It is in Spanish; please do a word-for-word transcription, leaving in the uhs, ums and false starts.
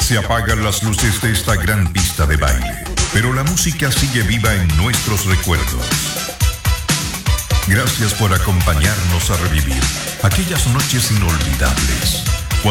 Se apagan las luces de esta gran pista de baile, pero la música sigue viva en nuestros recuerdos. Gracias por acompañarnos a revivir aquellas noches inolvidables.